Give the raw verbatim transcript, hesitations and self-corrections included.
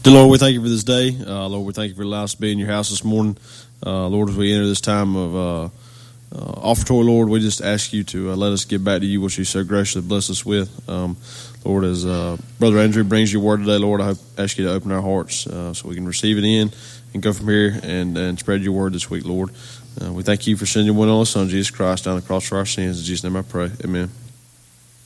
Dear Lord, we thank you for this day. Uh, Lord, we thank you for allowing us to be in your house this morning. Uh, Lord, as we enter this time of uh, uh, offertory, Lord, we just ask you to uh, let us give back to you what you so graciously bless us with. Um, Lord, as uh, Brother Andrew brings your word today, Lord, I hope, ask you to open our hearts uh, so we can receive it in and go from here and, and spread your word this week, Lord. Uh, we thank you for sending your one and only Son, Jesus Christ, down the cross for our sins. In Jesus' name I pray. Amen.